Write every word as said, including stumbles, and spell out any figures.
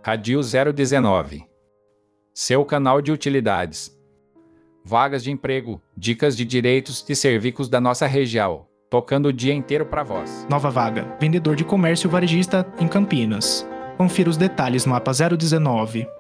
Radio zero dezenove. Seu canal de utilidades. Vagas de emprego, dicas de direitos e serviços da nossa região, tocando o dia inteiro para vós. Nova vaga, vendedor de comércio varejista em Campinas. Confira os detalhes no mapa zero dezenove.